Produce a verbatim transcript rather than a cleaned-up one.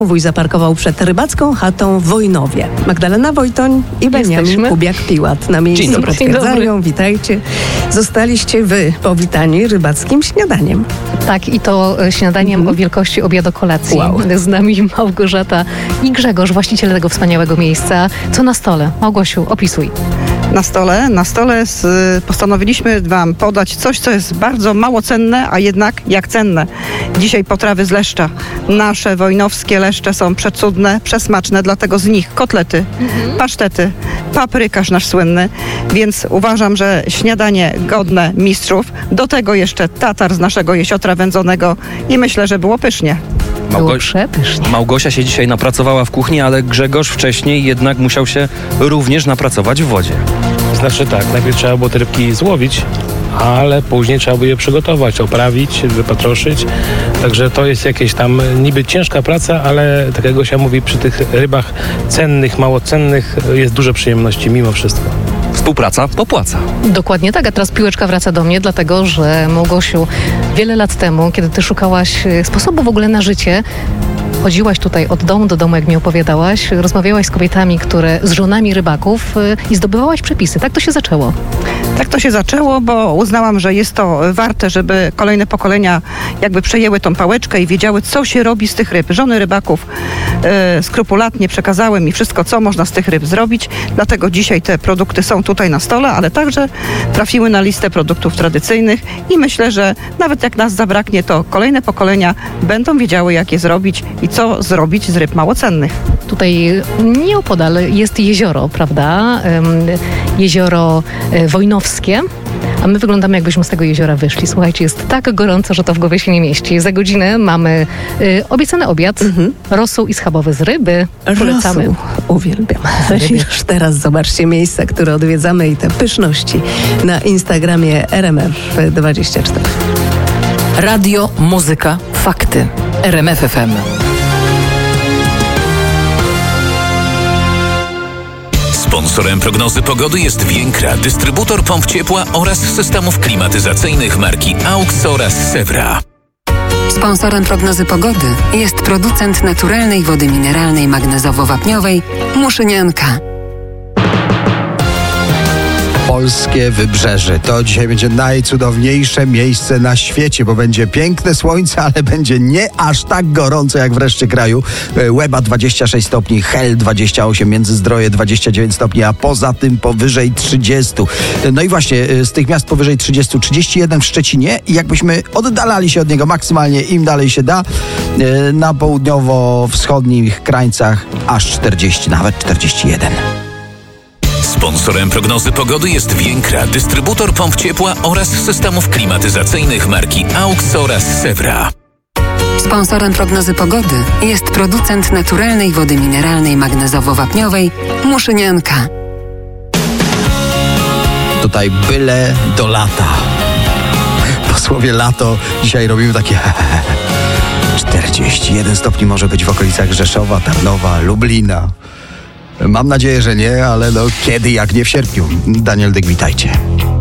Wuj zaparkował przed rybacką chatą w Wojnowie. Magdalena Wojtoń i Beniamin Kubiak-Piłat na miejscu potwierdzają. Witajcie. Zostaliście wy powitani rybackim śniadaniem. Tak, i to śniadaniem mhm. o wielkości obiadu kolacji. Wow. Z nami Małgorzata i Grzegorz, właściciele tego wspaniałego miejsca. Co na stole? Małgosiu, opisuj. Na stole, na stole z, postanowiliśmy wam podać coś, co jest bardzo mało cenne, a jednak jak cenne. Dzisiaj potrawy z leszcza. Nasze wojnowskie leszcze są przecudne, przesmaczne, dlatego z nich kotlety, mhm. pasztety, paprykarz nasz słynny, więc uważam, że śniadanie godne mistrzów. Do tego jeszcze tatar z naszego jesiotra wędzonego i myślę, że było pysznie. Było przepysznie. Małgosia się dzisiaj napracowała w kuchni, ale Grzegorz wcześniej jednak musiał się również napracować w wodzie. Znaczy tak, najpierw trzeba było te rybki złowić, ale później trzeba było je przygotować, oprawić, wypatroszyć. Także to jest jakieś tam niby ciężka praca, ale tak jak Gosia mówi, przy tych rybach cennych, mało cennych jest dużo przyjemności mimo wszystko. Współpraca popłaca. Dokładnie tak, a teraz piłeczka wraca do mnie, dlatego że Małgosiu, wiele lat temu, kiedy ty szukałaś sposobu w ogóle na życie, chodziłaś tutaj od domu do domu, jak mi opowiadałaś, rozmawiałaś z kobietami, które, z żonami rybaków i zdobywałaś przepisy. Tak to się zaczęło. Tak to się zaczęło, bo uznałam, że jest to warte, żeby kolejne pokolenia jakby przejęły tą pałeczkę i wiedziały, co się robi z tych ryb. Żony rybaków e, skrupulatnie przekazały mi wszystko, co można z tych ryb zrobić. Dlatego dzisiaj te produkty są tutaj na stole, ale także trafiły na listę produktów tradycyjnych i myślę, że nawet jak nas zabraknie, to kolejne pokolenia będą wiedziały, jak je zrobić i co zrobić z ryb małocennych. Tutaj nieopodal jest jezioro, prawda? Jezioro Wojnowskie. A my wyglądamy, jakbyśmy z tego jeziora wyszli. Słuchajcie, jest tak gorąco, że to w głowie się nie mieści. Za godzinę mamy y, obiecany obiad, mhm. rosół i schabowy z ryby. Polecamy. Rosół. Uwielbiam. Już teraz zobaczcie miejsca, które odwiedzamy i te pyszności na Instagramie R M F dwadzieścia cztery. Radio, muzyka, fakty. R M F F M. Sponsorem prognozy pogody jest Więkra, dystrybutor pomp ciepła oraz systemów klimatyzacyjnych marki AUX oraz Sewra. Sponsorem prognozy pogody jest producent naturalnej wody mineralnej magnezowo-wapniowej Muszynianka. Polskie wybrzeże. To dzisiaj będzie najcudowniejsze miejsce na świecie, bo będzie piękne słońce, ale będzie nie aż tak gorąco jak w reszcie kraju. Łeba dwadzieścia sześć stopni, Hel dwadzieścia osiem, Międzyzdroje dwadzieścia dziewięć stopni, a poza tym powyżej trzydziestu. No i właśnie z tych miast powyżej trzydziestu, trzydzieści jeden w Szczecinie i jakbyśmy oddalali się od niego maksymalnie, im dalej się da, na południowo-wschodnich krańcach aż czterdzieści, nawet czterdzieści jeden. Sponsorem prognozy pogody jest Więkra, dystrybutor pomp ciepła oraz systemów klimatyzacyjnych marki AUX oraz Sewra. Sponsorem prognozy pogody jest producent naturalnej wody mineralnej magnezowo-wapniowej Muszynianka. Tutaj byle do lata. Po słowie lato dzisiaj robimy takie czterdzieści jeden stopni może być w okolicach Rzeszowa, Tarnowa, Lublina. Mam nadzieję, że nie, ale no kiedy jak nie w sierpniu. Daniel Dyk, witajcie.